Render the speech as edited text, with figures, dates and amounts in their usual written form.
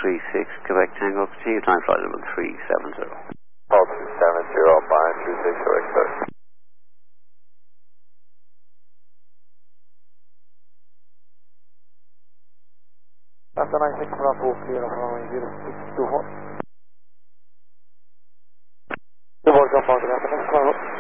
36, Quebec Tango, continue time flight level 370. Call 270, bind 36, Quebec, sir. After 96 Bravo, clear of runway 0624. The board jump out, after next